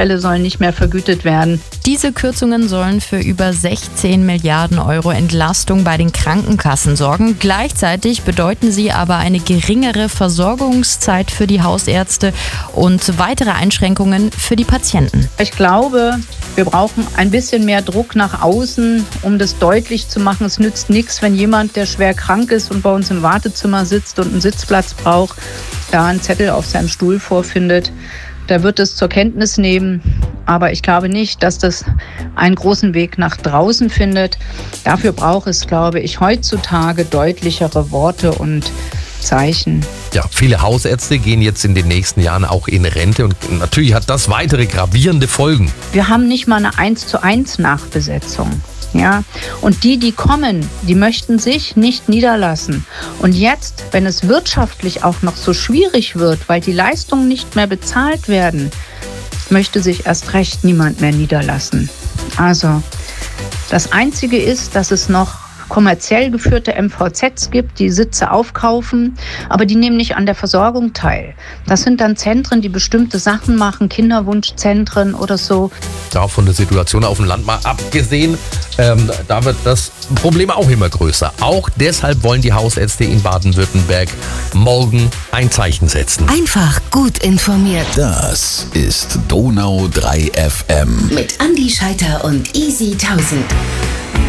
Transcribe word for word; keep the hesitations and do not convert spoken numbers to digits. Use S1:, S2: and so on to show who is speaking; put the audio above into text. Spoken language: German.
S1: Todesfälle sollen nicht mehr vergütet werden.
S2: Diese Kürzungen sollen für über sechzehn Milliarden Euro Entlastung bei den Krankenkassen sorgen. Gleichzeitig bedeuten sie aber eine geringere Versorgungszeit für die Hausärzte und weitere Einschränkungen für die Patienten.
S1: Ich glaube, wir brauchen ein bisschen mehr Druck nach außen, um das deutlich zu machen. Es nützt nichts, wenn jemand, der schwer krank ist und bei uns im Wartezimmer sitzt und einen Sitzplatz braucht, da einen Zettel auf seinem Stuhl vorfindet. Der wird es zur Kenntnis nehmen, aber ich glaube nicht, dass das einen großen Weg nach draußen findet. Dafür braucht es, glaube ich, heutzutage deutlichere Worte und Zeichen.
S3: Ja, viele Hausärzte gehen jetzt in den nächsten Jahren auch in Rente und natürlich hat das weitere gravierende Folgen.
S1: Wir haben nicht mal eine eins zu eins Nachbesetzung. Ja, und die, die kommen, die möchten sich nicht niederlassen. Und jetzt, wenn es wirtschaftlich auch noch so schwierig wird, weil die Leistungen nicht mehr bezahlt werden, möchte sich erst recht niemand mehr niederlassen. Also, das Einzige ist, dass es noch kommerziell geführte M V Zs gibt, die Sitze aufkaufen, aber die nehmen nicht an der Versorgung teil. Das sind dann Zentren, die bestimmte Sachen machen, Kinderwunschzentren oder so.
S3: Ja, von der Situation auf dem Land mal abgesehen, ähm, da wird das Problem auch immer größer. Auch deshalb wollen die Hausärzte in Baden-Württemberg morgen ein Zeichen setzen.
S4: Einfach gut informiert.
S5: Das ist Donau drei F M.
S4: Mit Andi Scheiter und Easy tausend.